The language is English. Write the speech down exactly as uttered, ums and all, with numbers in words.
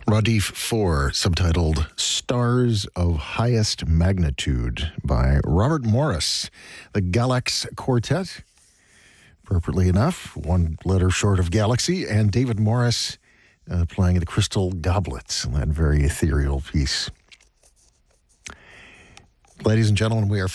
Radif four, subtitled Stars of Highest Magnitude by Robert Morris. The Galax Quartet, appropriately enough, one letter short of galaxy, and David Morris uh, playing the Crystal Goblets in that very ethereal piece. Ladies and gentlemen, we are